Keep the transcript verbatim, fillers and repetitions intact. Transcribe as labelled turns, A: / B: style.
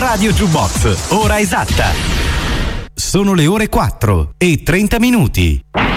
A: Radio Jukebox, ora esatta. Sono le ore quattro e trenta minuti.